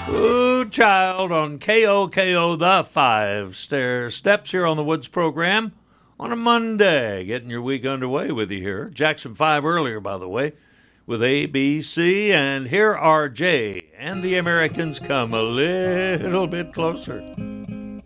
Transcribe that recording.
Ooh, child on KOKO, the Five Stair Steps here on the Woods program on a Monday. Getting your week underway with you here. Jackson 5 earlier, by the way, with ABC. And here are Jay and the Americans Come a Little Bit Closer.